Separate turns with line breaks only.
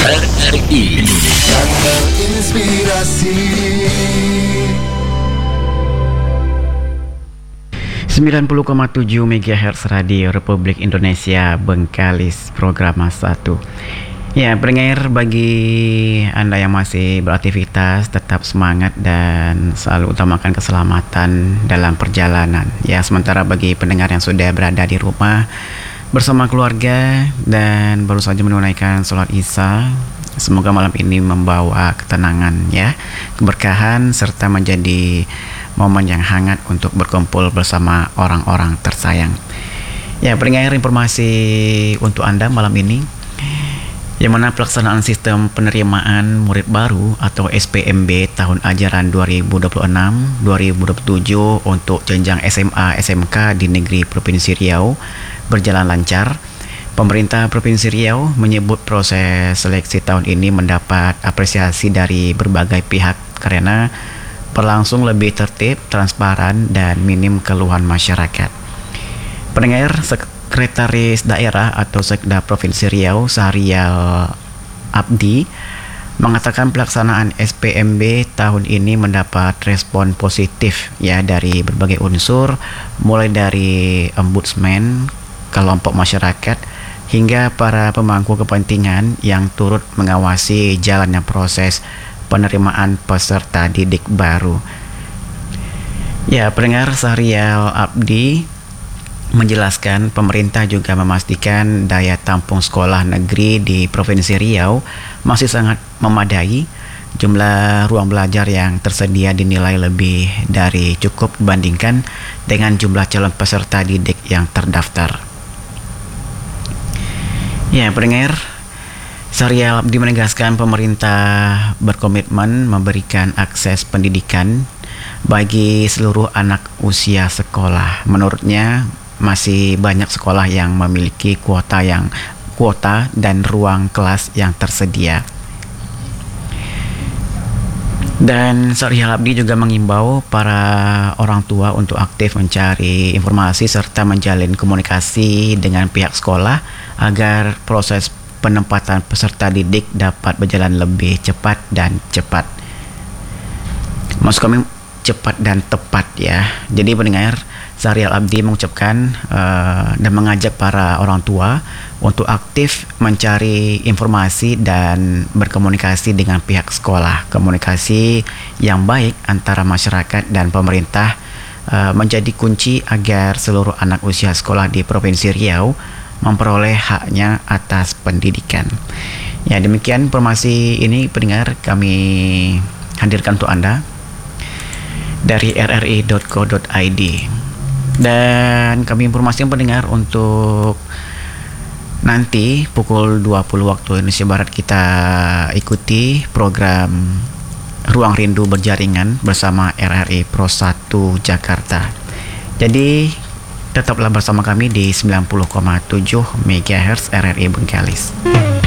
RRI
Kanal Inspirasi
90,7 MHz Radio Republik Indonesia Bengkalis Program 1. Ya, pendengar, bagi Anda yang masih beraktivitas, tetap semangat dan selalu utamakan keselamatan dalam perjalanan. Ya, sementara bagi pendengar yang sudah berada di rumah bersama keluarga dan baru saja menunaikan sholat Isya, semoga malam ini membawa ketenangan, ya, keberkahan serta menjadi momen yang hangat untuk berkumpul bersama orang-orang tersayang. Ya, pendengar, informasi untuk Anda malam ini, yang mana pelaksanaan sistem penerimaan murid baru atau SPMB tahun ajaran 2026-2027 untuk jenjang SMA SMK di negeri Provinsi Riau berjalan lancar. Pemerintah Provinsi Riau menyebut proses seleksi tahun ini mendapat apresiasi dari berbagai pihak karena berlangsung lebih tertib, transparan, dan minim keluhan masyarakat. Pendengar, Sekretaris Daerah atau Sekda Provinsi Riau, Syahrial Abdi, mengatakan pelaksanaan SPMB tahun ini mendapat respon positif, ya, dari berbagai unsur, mulai dari ombudsman, kelompok masyarakat, hingga para pemangku kepentingan yang turut mengawasi jalannya proses penerimaan peserta didik baru. Ya, pendengar, Syahrial Abdi menjelaskan pemerintah juga memastikan daya tampung sekolah negeri di Provinsi Riau masih sangat memadai. Jumlah ruang belajar yang tersedia dinilai lebih dari cukup dibandingkan dengan jumlah calon peserta didik yang terdaftar. Ya, pendengar, Syahrial Abdi menegaskan pemerintah berkomitmen memberikan akses pendidikan bagi seluruh anak usia sekolah. Menurutnya, masih banyak sekolah yang memiliki kuota dan ruang kelas yang tersedia. Dan Syahrial Abdi juga mengimbau para orang tua untuk aktif mencari informasi serta menjalin komunikasi dengan pihak sekolah agar proses penempatan peserta didik dapat berjalan lebih cepat dan cepat. Maksud kami cepat dan tepat, ya. Jadi pendengar, Syahrial Abdi mengucapkan dan mengajak para orang tua untuk aktif mencari informasi dan berkomunikasi dengan pihak sekolah. Komunikasi yang baik antara masyarakat dan pemerintah menjadi kunci agar seluruh anak usia sekolah di Provinsi Riau memperoleh haknya atas pendidikan. Ya, demikian informasi ini, pendengar, kami hadirkan untuk Anda dari rri.co.id. Dan kami informasikan pendengar untuk nanti pukul 20 waktu Indonesia Barat kita ikuti program Ruang Rindu Berjaringan bersama RRI Pro 1 Jakarta. Jadi tetaplah bersama kami di 90,7 MHz RRI Bengkalis.